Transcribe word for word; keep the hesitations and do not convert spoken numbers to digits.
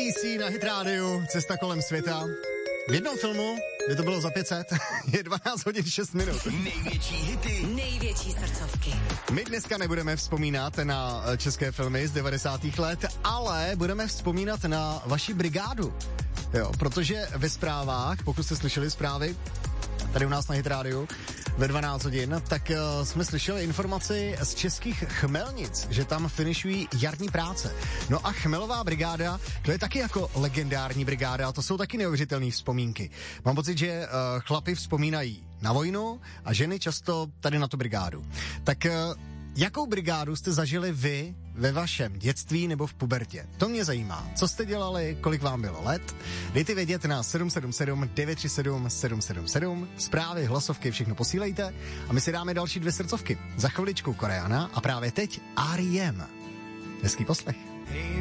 A C na Hit rádiu, cesta kolem světa. V jednom filmu, kde to bylo za pět set, je dvanáct hodin šest minut. Největší hity, největší srdcovky. My dneska nebudeme vzpomínat na české filmy z devadesátých let, ale budeme vzpomínat na vaši brigádu. Jo, protože ve zprávách, pokud jste slyšeli zprávy, tady u nás na Hit rádiu, ve dvanáct hodin, tak uh, jsme slyšeli informaci z českých Chmelnic, že tam finišují jarní práce. No a Chmelová brigáda, to je taky jako legendární brigáda, to jsou taky neuvěřitelné vzpomínky. Mám pocit, že uh, chlapi vzpomínají na vojnu a ženy často tady na tu brigádu. Tak uh, jakou brigádu jste zažili vy ve vašem dětství nebo v pubertě? To mě zajímá. Co jste dělali, kolik vám bylo let? Dejte vědět na sedm sedm sedm devět tři sedm sedm sedm sedm. Zprávy, hlasovky, všechno posílejte a my si dáme další dvě srdcovky. Za chviličku Koreana a právě teď R E M. Hezký poslech.